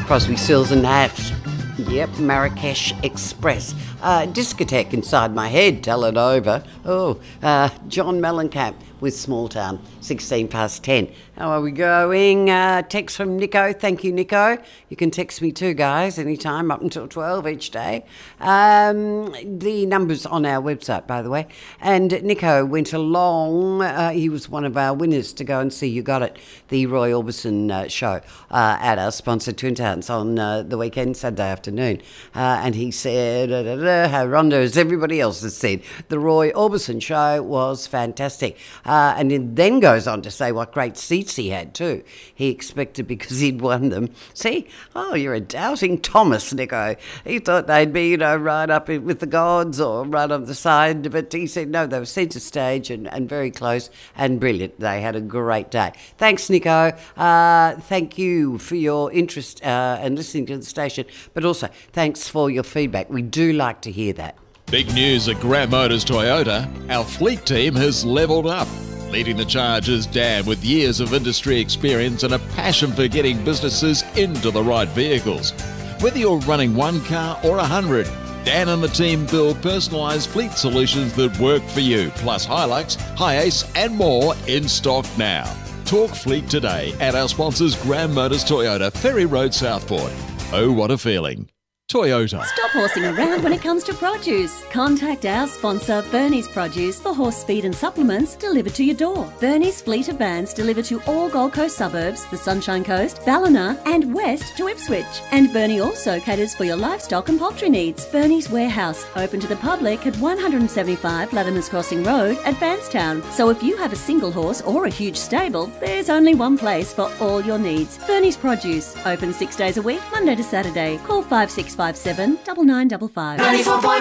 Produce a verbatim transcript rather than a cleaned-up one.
Crosby, Stills and Nash. Yep, Marrakesh Express. Uh, discotheque inside my head, tell it over. Oh, uh, John Mellencamp with Small Town, sixteen past ten. How are we going? Uh, text from Nico. Thank you, Nico. You can text me too, guys, anytime up until twelve each day. Um, the number's on our website, by the way. And Nico went along. Uh, he was one of our winners to go and see You Got It, the Roy Orbison uh, show uh, at our sponsor Twin Towns on uh, the weekend, Saturday afternoon. Uh, and he said, da, da, da, how Rhonda, as everybody else has said, the Roy Orbison show was fantastic. Uh, and it then goes on to say what great seats he had too. He expected, because he'd won them. See, oh, you're a doubting Thomas, Nico. He thought they'd be, you know, right up with the gods or right on the side. But he said, no, they were centre stage and, and very close and brilliant. They had a great day. Thanks, Nico. Uh, thank you for your interest uh, and listening to the station. But also, thanks for your feedback. We do like to hear that. Big news at Graham Motors Toyota. Our fleet team has levelled up. Leading the charge is Dan, with years of industry experience and a passion for getting businesses into the right vehicles. Whether you're running one car or a hundred, Dan and the team build personalised fleet solutions that work for you, plus Hilux, Hi-Ace and more in stock now. Talk fleet today at our sponsors Graham Motors Toyota, Ferry Road, Southport. Oh, what a feeling. Toyota. Stop horsing around when it comes to produce. Contact our sponsor Bernie's Produce for horse feed and supplements delivered to your door. Bernie's fleet of vans deliver to all Gold Coast suburbs, the Sunshine Coast, Ballina and west to Ipswich. And Bernie also caters for your livestock and poultry needs. Bernie's warehouse, open to the public at one seventy-five Latimer's Crossing Road at Bankstown. So if you have a single horse or a huge stable, there's only one place for all your needs. Bernie's Produce, open six days a week, Monday to Saturday. Call five six five seven, nine nine five five.